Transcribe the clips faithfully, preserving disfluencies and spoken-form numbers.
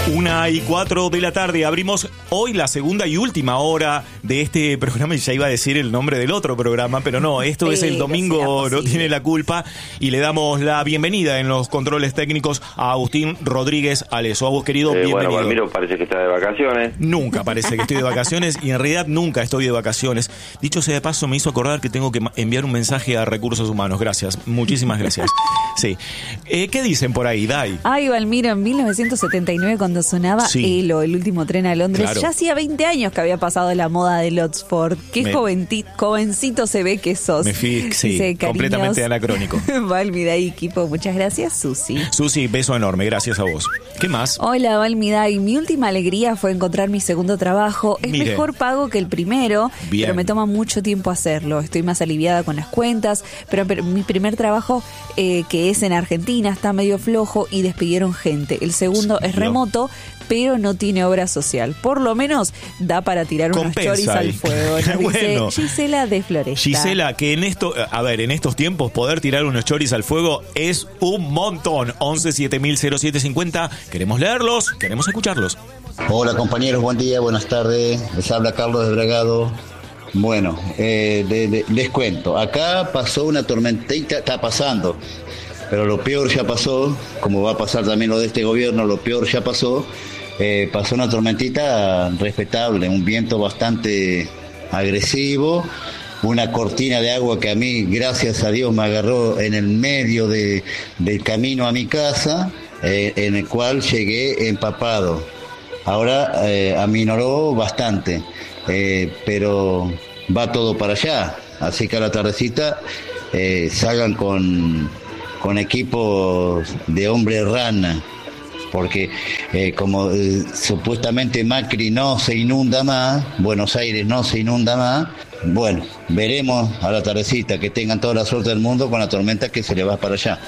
Una y cuatro de la tarde. Abrimos hoy la segunda y última hora de este programa. Y ya iba a decir el nombre del otro programa, pero no, esto sí, es el Domingo No Tiene la Culpa. Y le damos la bienvenida en los controles técnicos a Agustín Rodríguez Aleso. A vos, querido, eh, bienvenido. Bueno, Valmiro, parece que está de vacaciones. Nunca parece que estoy de vacaciones y en realidad nunca estoy de vacaciones. Dicho sea de paso, me hizo acordar que tengo que enviar un mensaje a Recursos Humanos. Gracias, muchísimas gracias. Sí. Eh, ¿Qué dicen por ahí, Dai? Ay, Valmiro, en mil novecientos setenta y nueve cuando sonaba sí. Elo, el último tren a Londres, claro. Ya hacía veinte años que había pasado la moda del Oxford. Qué me, joventi, jovencito se ve que sos. Me fui, sí, Dice, completamente anacrónico. Valmidai, equipo, muchas gracias, Susi. Susi, beso enorme, gracias a vos. ¿Qué más? Hola, Valmidai, mi última alegría fue encontrar mi segundo trabajo. Es Mire. mejor pago que el primero, Bien. pero me toma mucho tiempo hacerlo. Estoy más aliviada con las cuentas, pero, pero mi primer trabajo, eh, que es en Argentina, está medio flojo y despidieron gente. El segundo sí, es remoto, pero no tiene obra social. Por lo menos da para tirar Compensa unos choris ahí. al fuego. Bueno, dice Gisela de Floresta. Gisela, que en esto, a ver, en estos tiempos poder tirar unos choris al fuego es un montón. once siete mil cero siete cincuenta. Queremos leerlos, queremos escucharlos. Hola compañeros, buen día, buenas tardes. Les habla Carlos de Bragado. Bueno, eh, de, de, les cuento. Acá pasó una tormentita, está pasando. Pero lo peor ya pasó, como va a pasar también lo de este gobierno, lo peor ya pasó. Eh, pasó una tormentita respetable, un viento bastante agresivo, una cortina de agua que a mí, gracias a Dios, me agarró en el medio de, del camino a mi casa, eh, en el cual llegué empapado. Ahora eh, aminoró bastante, eh, pero va todo para allá. Así que a la tardecita eh, salgan con, con equipos de hombre rana, porque eh, como eh, supuestamente Macri no se inunda más, Buenos Aires no se inunda más, bueno, veremos a la tardecita. Que tengan toda la suerte del mundo con la tormenta que se le va para allá.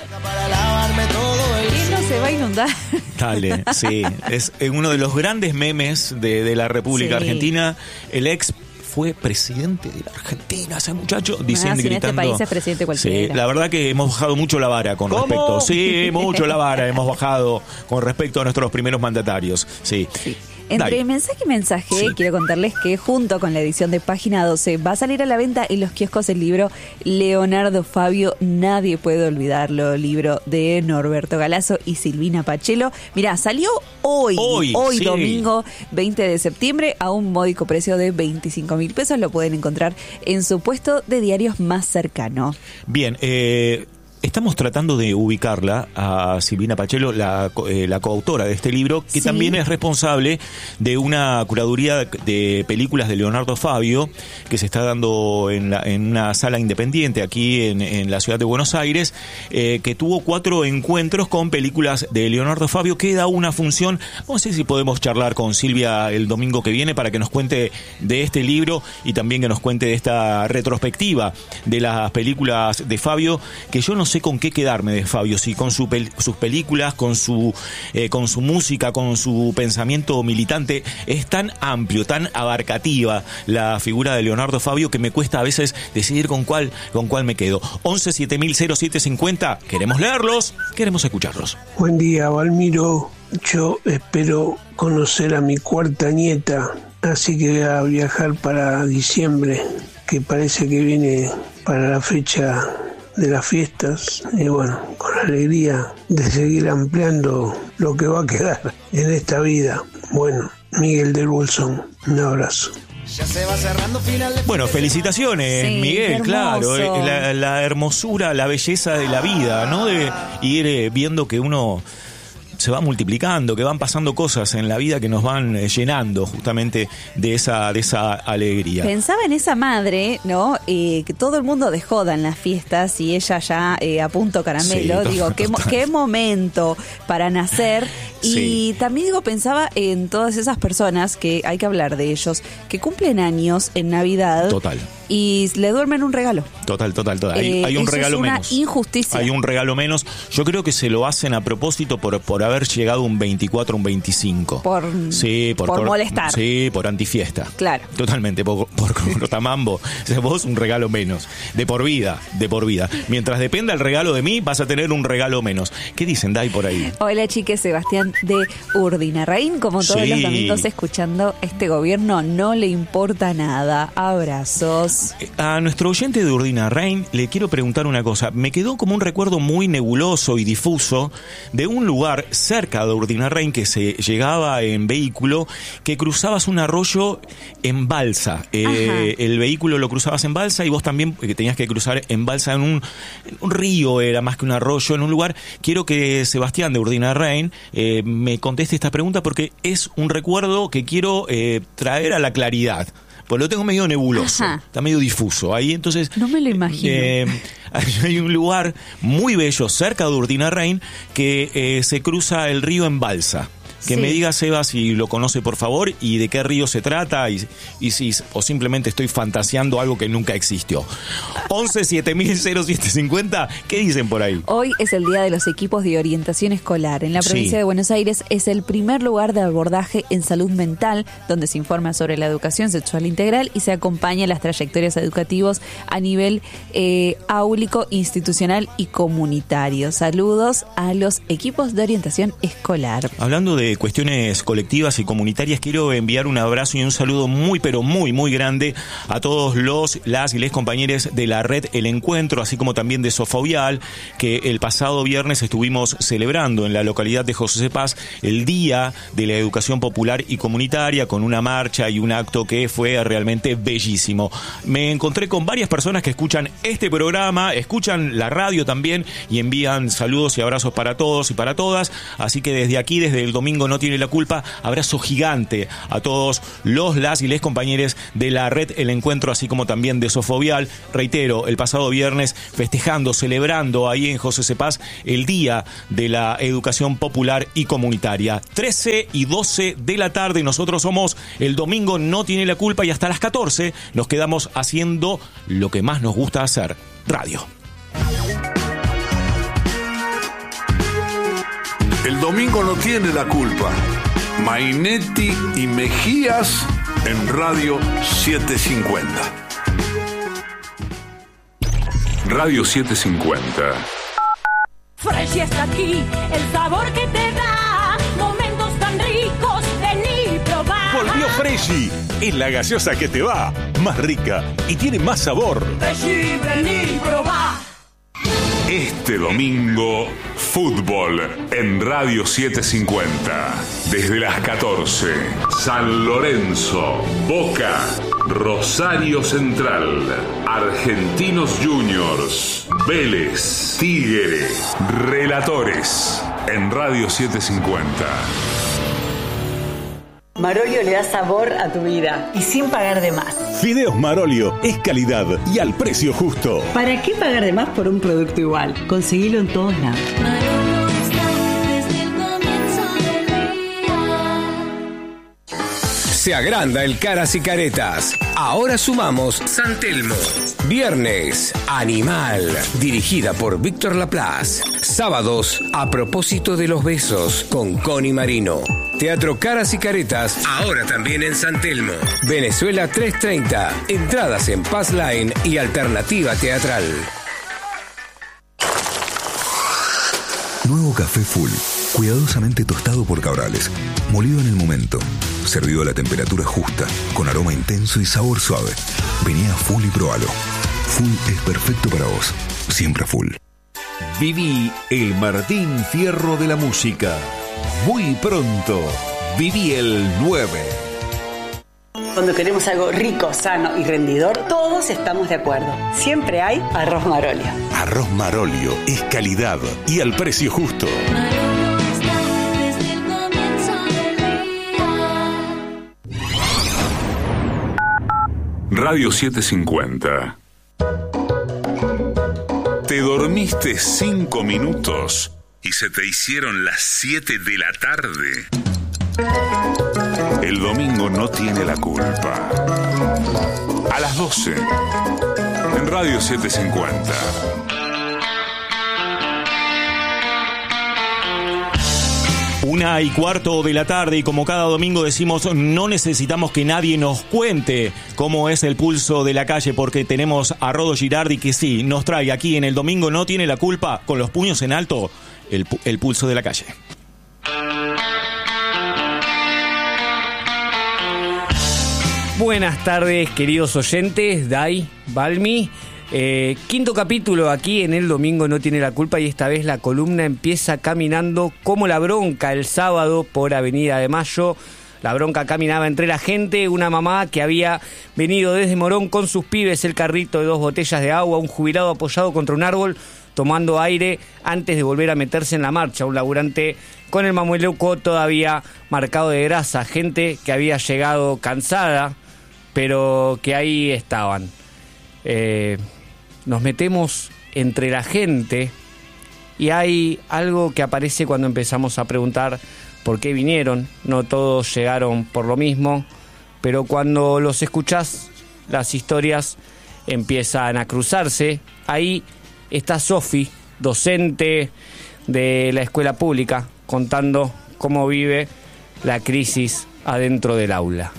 ¿Quién no se va a inundar? Dale, sí, es uno de los grandes memes de, de la República sí. Argentina. El ex fue presidente de la Argentina, ese muchacho, diciendo y ah, si gritando. En este país es presidente cualquiera. Sí, la verdad que hemos bajado mucho la vara con ¿Cómo? respecto. Sí, mucho la vara hemos bajado con respecto a nuestros primeros mandatarios. Sí. sí. Entre Dai. mensaje y mensaje, sí. quiero contarles que junto con la edición de Página doce va a salir a la venta en los kioscos el libro Leonardo Fabio, Nadie Puede Olvidarlo, libro de Norberto Galazo y Silvina Pachelo. Mirá, salió hoy, hoy, hoy sí. domingo veinte de septiembre, a un módico precio de veinticinco mil pesos. Lo pueden encontrar en su puesto de diarios más cercano. Bien, eh... estamos tratando de ubicarla a Silvina Pachelo, la, eh, la coautora de este libro, que sí. también es responsable de una curaduría de películas de Leonardo Fabio, que se está dando en, la, en una sala independiente aquí en, en la ciudad de Buenos Aires, eh, que tuvo cuatro encuentros con películas de Leonardo Fabio. Queda una función, no sé si podemos charlar con Silvia el domingo que viene para que nos cuente de este libro y también que nos cuente de esta retrospectiva de las películas de Fabio, que yo no sé con qué quedarme de Fabio, si con su pel- sus películas, con su eh, con su música, con su pensamiento militante. Es tan amplio, tan abarcativa la figura de Leonardo Fabio que me cuesta a veces decidir con cuál con cuál me quedo. once siete mil cero siete cincuenta. Queremos leerlos, queremos escucharlos. Buen día, Valmiro. Yo espero conocer a mi cuarta nieta, así que voy a viajar para diciembre, que parece que viene para la fecha de las fiestas, y bueno, con alegría de seguir ampliando lo que va a quedar en esta vida. Bueno, Miguel del Bolsón, un abrazo. Bueno, felicitaciones, sí, Miguel, claro, eh, la, la hermosura, la belleza de la vida, ¿no? De ir eh, viendo que uno se va multiplicando, que van pasando cosas en la vida que nos van llenando justamente de esa de esa alegría. Pensaba en esa madre, ¿no? Eh, que todo el mundo de joda en las fiestas y ella ya eh, a punto caramelo. Sí, digo, qué, qué momento para nacer. Y sí. también digo, pensaba en todas esas personas, que hay que hablar de ellos, que cumplen años en Navidad. Total. y le duermen un regalo. Total, total, total. Hay, Eh, hay un eso regalo es una menos. injusticia. Hay un regalo menos. Yo creo que se lo hacen a propósito por, por haber llegado un veinticuatro, un veinticinco. Por, sí, por, por molestar. Sí, por antifiesta. Claro. Totalmente, por, por cortamambo. O sea, vos un regalo menos. De por vida, de por vida. Mientras dependa el regalo de mí, vas a tener un regalo menos. ¿Qué dicen, Dai, por ahí? Hola, chiques, Sebastián de Urdinarraín. Como todos Sí. los domingos escuchando, este gobierno no le importa nada. Abrazos. A nuestro oyente de Urdinarraín le quiero preguntar una cosa. Me quedó como un recuerdo muy nebuloso y difuso de un lugar cerca de Urdinarraín que se llegaba en vehículo, que cruzabas un arroyo en balsa. Eh, el vehículo lo cruzabas en balsa y vos también que tenías que cruzar en balsa en un, en un río, era más que un arroyo, en un lugar. Quiero que Sebastián de Urdinarraín eh, me conteste esta pregunta porque es un recuerdo que quiero eh, traer a la claridad. Pues lo tengo medio nebuloso, Ajá. está medio difuso ahí, entonces... No me lo imagino. Eh, hay un lugar muy bello cerca de Urdinarraín que eh, se cruza el río en balsa. Que Sí. me diga, Seba, si lo conoce, por favor, y de qué río se trata, y, y si o simplemente estoy fantaseando algo que nunca existió. once siete mil cero siete cincuenta, ¿qué dicen por ahí? Hoy es el día de los equipos de orientación escolar. En la provincia Sí. de Buenos Aires es el primer lugar de abordaje en salud mental, donde se informa sobre la educación sexual integral y se acompaña las trayectorias educativas a nivel eh, áulico, institucional y comunitario. Saludos a los equipos de orientación escolar. Hablando de cuestiones colectivas y comunitarias, quiero enviar un abrazo y un saludo muy, pero muy, muy grande a todos los, las y les compañeros de la red El Encuentro, así como también de Sofovial, que el pasado viernes estuvimos celebrando en la localidad de José Paz el Día de la Educación Popular y Comunitaria, con una marcha y un acto que fue realmente bellísimo. Me encontré con varias personas que escuchan este programa, escuchan la radio también y envían saludos y abrazos para todos y para todas, así que desde aquí, desde el domingo No Tiene la Culpa, abrazo gigante a todos los, las y les compañeros de la red El Encuentro, así como también de Sofovial. Reitero, el pasado viernes festejando, celebrando ahí en José Cepaz el Día de la Educación Popular y Comunitaria. trece y doce de la tarde y nosotros somos el domingo No Tiene la Culpa y hasta las catorce nos quedamos haciendo lo que más nos gusta hacer, radio. El domingo no tiene la culpa. Mainetti y Mejías en Radio setecientos cincuenta. Radio setecientos cincuenta. Fresh está aquí, el sabor que te da momentos tan ricos, vení probar. Volvió Freshy, es la gaseosa que te va, más rica y tiene más sabor. Freshy, vení probar. Este domingo, fútbol en Radio setecientos cincuenta. Desde las catorce, San Lorenzo, Boca, Rosario Central, Argentinos Juniors, Vélez, Tigre, Relatores en Radio setecientos cincuenta. Marolio le da sabor a tu vida y sin pagar de más. Fideos Marolio es calidad y al precio justo. ¿Para qué pagar de más por un producto igual? Conseguilo en todos lados. Se agranda el Caras y Caretas. Ahora sumamos San Telmo. Viernes, Animal, dirigida por Víctor Laplace. Sábados, A propósito de los besos, con Connie Marino. Teatro Caras y Caretas, ahora también en San Telmo. Venezuela trescientos treinta. Entradas en Paz Line y Alternativa Teatral. Nuevo café Full, cuidadosamente tostado por Cabrales, molido en el momento, servido a la temperatura justa, con aroma intenso y sabor suave. Vení a Full y probalo. Full es perfecto para vos, siempre Full. Viví el Martín Fierro de la música. Muy pronto, viví el nueve. Cuando queremos algo rico, sano y rendidor, todos estamos de acuerdo. Siempre hay arroz Marolio. Arroz Marolio es calidad y al precio justo. Radio setecientos cincuenta. ¿Te dormiste cinco minutos y se te hicieron las siete de la tarde? El domingo no tiene la culpa. A las doce, en Radio setecientos cincuenta. Una y cuarto de la tarde, y como cada domingo decimos, no necesitamos que nadie nos cuente cómo es el pulso de la calle, porque tenemos a Rodo Girardi, que sí, nos trae aquí en El Domingo No Tiene la Culpa, con los puños en alto, el, el pulso de la calle. Buenas tardes, queridos oyentes, Dai, Balmi. Eh, quinto capítulo aquí en El Domingo No Tiene la Culpa, y esta vez la columna empieza caminando como la bronca el sábado por Avenida de Mayo. La bronca caminaba entre la gente, una mamá que había venido desde Morón con sus pibes, el carrito de dos botellas de agua, un jubilado apoyado contra un árbol tomando aire antes de volver a meterse en la marcha, un laburante con el mameluco todavía marcado de grasa, gente que había llegado cansada, pero que ahí estaban. Eh... Nos metemos entre la gente y hay algo que aparece cuando empezamos a preguntar por qué vinieron. No todos llegaron por lo mismo, pero cuando los escuchás, las historias empiezan a cruzarse. Ahí está Sofi, docente de la escuela pública, contando cómo vive la crisis adentro del aula.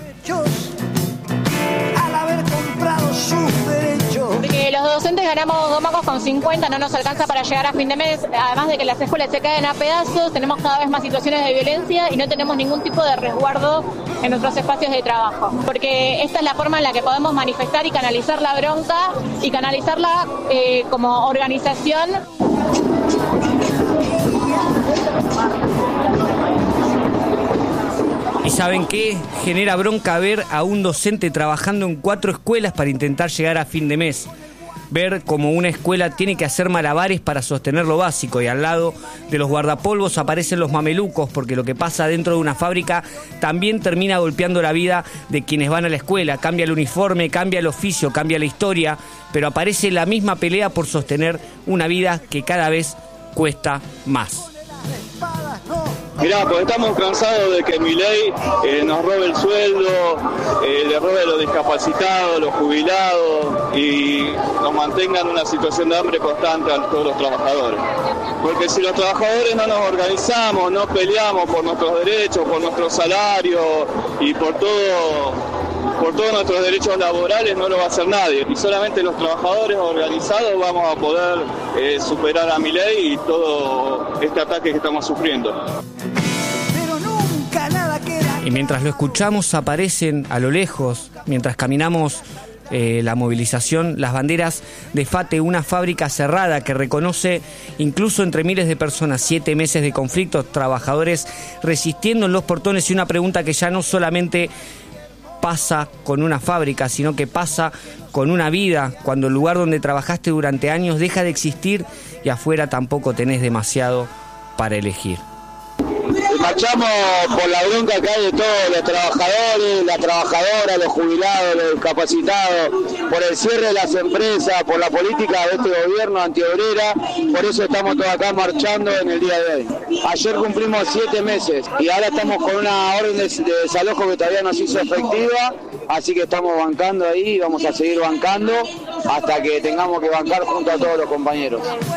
Al haber comprado sus derechos. Porque los docentes ganamos dos mangos con cincuenta, no nos alcanza para llegar a fin de mes, además de que las escuelas se caen a pedazos, tenemos cada vez más situaciones de violencia y no tenemos ningún tipo de resguardo en nuestros espacios de trabajo. Porque esta es la forma en la que podemos manifestar y canalizar la bronca y canalizarla eh, como organización. ¿Y saben qué? Genera bronca ver a un docente trabajando en cuatro escuelas para intentar llegar a fin de mes. Ver cómo una escuela tiene que hacer malabares para sostener lo básico, y al lado de los guardapolvos aparecen los mamelucos, porque lo que pasa dentro de una fábrica también termina golpeando la vida de quienes van a la escuela. Cambia el uniforme, cambia el oficio, cambia la historia, pero aparece la misma pelea por sostener una vida que cada vez cuesta más. Mirá, pues estamos cansados de que Milei eh, nos robe el sueldo, eh, le robe a los discapacitados, los jubilados y nos mantenga en una situación de hambre constante a todos los trabajadores. Porque si los trabajadores no nos organizamos, no peleamos por nuestros derechos, por nuestros salarios y por todo... por todos nuestros derechos laborales, no lo va a hacer nadie. Y solamente los trabajadores organizados vamos a poder eh, superar a Milei y todo este ataque que estamos sufriendo. Pero nunca nada queda. Y mientras lo escuchamos aparecen a lo lejos, mientras caminamos eh, la movilización, las banderas de FATE, una fábrica cerrada que reconoce incluso entre miles de personas siete meses de conflictos, trabajadores resistiendo en los portones, y una pregunta que ya no solamente pasa con una fábrica, sino que pasa con una vida, cuando el lugar donde trabajaste durante años deja de existir y afuera tampoco tenés demasiado para elegir. Marchamos por la bronca que hay de todos los trabajadores, las trabajadoras, los jubilados, los discapacitados, por el cierre de las empresas, por la política de este gobierno antiobrera. Por eso estamos todos acá marchando en el día de hoy. Ayer cumplimos siete meses y ahora estamos con una orden de, de desalojo que todavía no se hizo efectiva, así que estamos bancando ahí y vamos a seguir bancando hasta que tengamos que bancar junto a todos los compañeros.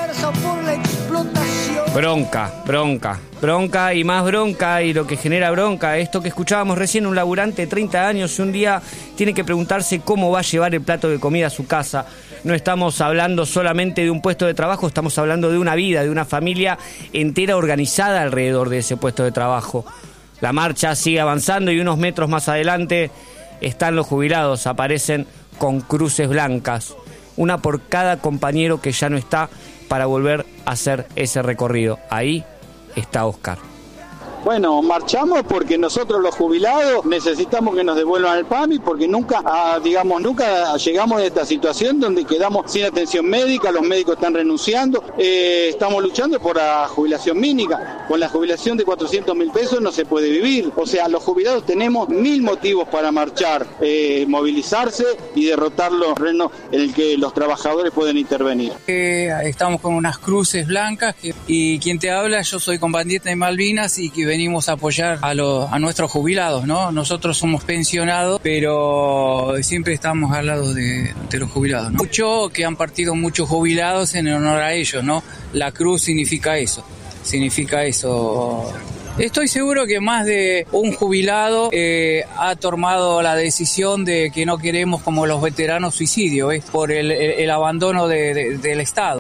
Bronca, bronca, bronca y más bronca, y lo que genera bronca, esto que escuchábamos recién, un laburante de treinta años y un día tiene que preguntarse cómo va a llevar el plato de comida a su casa. No estamos hablando solamente de un puesto de trabajo, estamos hablando de una vida, de una familia entera organizada alrededor de ese puesto de trabajo. La marcha sigue avanzando y unos metros más adelante están los jubilados, aparecen con cruces blancas, una por cada compañero que ya no está, para volver a hacer ese recorrido. Ahí está Oscar. Bueno, marchamos porque nosotros los jubilados necesitamos que nos devuelvan el PAMI, porque nunca, ah, digamos, nunca llegamos a esta situación donde quedamos sin atención médica, los médicos están renunciando, eh, estamos luchando por la jubilación mínima. Con la jubilación de cuatrocientos mil pesos no se puede vivir. O sea, los jubilados tenemos mil motivos para marchar, eh, movilizarse y derrotar los terrenos en el que los trabajadores pueden intervenir. Eh, estamos con unas cruces blancas que, y quien te habla, yo soy combatiente de Malvinas y que venimos a apoyar a, los, a nuestros jubilados, ¿no? Nosotros somos pensionados, pero siempre estamos al lado de, de los jubilados, ¿no? Mucho que han partido muchos jubilados en honor a ellos, ¿no? La cruz significa eso, significa eso. Estoy seguro que más de un jubilado eh, ha tomado la decisión de que no queremos como los veteranos suicidio, ¿eh? Por el, el, el abandono de, de, del Estado.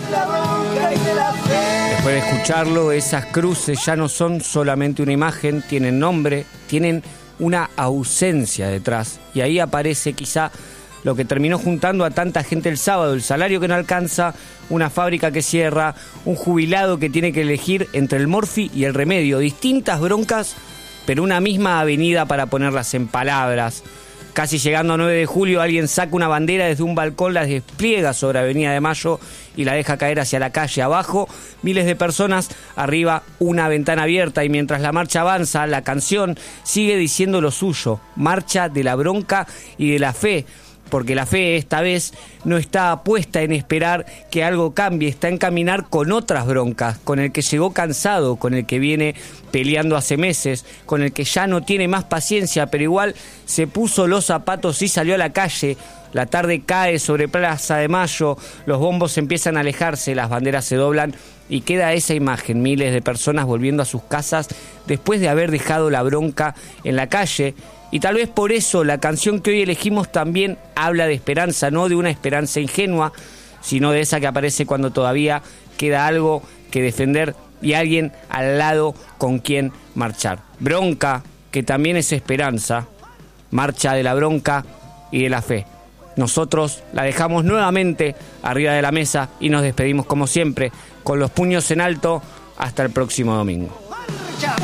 Después de escucharlo, esas cruces ya no son solamente una imagen, tienen nombre, tienen una ausencia detrás. Y ahí aparece quizá lo que terminó juntando a tanta gente el sábado: el salario que no alcanza, una fábrica que cierra, un jubilado que tiene que elegir entre el morfi y el remedio. Distintas broncas, pero una misma avenida para ponerlas en palabras. Casi llegando a nueve de julio, alguien saca una bandera desde un balcón, la despliega sobre Avenida de Mayo y la deja caer hacia la calle. Abajo, miles de personas, arriba una ventana abierta, y mientras la marcha avanza, la canción sigue diciendo lo suyo: marcha de la bronca y de la fe. Porque la fe esta vez no está puesta en esperar que algo cambie, está en caminar con otras broncas, con el que llegó cansado, con el que viene peleando hace meses, con el que ya no tiene más paciencia, pero igual se puso los zapatos y salió a la calle. La tarde cae sobre Plaza de Mayo, los bombos empiezan a alejarse, las banderas se doblan y queda esa imagen: miles de personas volviendo a sus casas después de haber dejado la bronca en la calle. Y tal vez por eso la canción que hoy elegimos también habla de esperanza, no de una esperanza ingenua, sino de esa que aparece cuando todavía queda algo que defender y alguien al lado con quien marchar. Bronca, que también es esperanza, marcha de la bronca y de la fe. Nosotros la dejamos nuevamente arriba de la mesa y nos despedimos como siempre, con los puños en alto, hasta el próximo domingo.